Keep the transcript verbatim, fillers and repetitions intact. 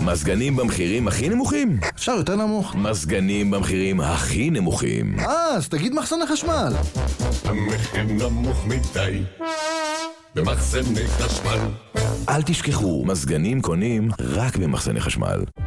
מזגנים במחירים הכי נמוכים? אפשר יותר נמוך? מזגנים במחירים הכי נמוכים. אה, אז תגיד מחסני חשמל. המחיר נמוך מדי במחסני חשמל. אל תשכחו, מזגנים קונים רק במחסני חשמל.